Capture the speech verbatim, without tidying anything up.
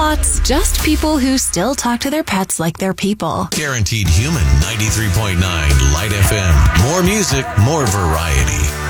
robots, just people who still talk to their pets like they're people. Guaranteed Human ninety-three point nine Light F M. More music, more variety.